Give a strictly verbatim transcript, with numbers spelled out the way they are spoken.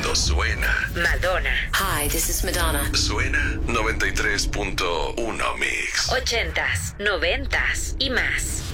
Cuando suena Madonna. Hi, this is Madonna. Suena noventa y tres punto uno Mix. Ochentas, noventas y más.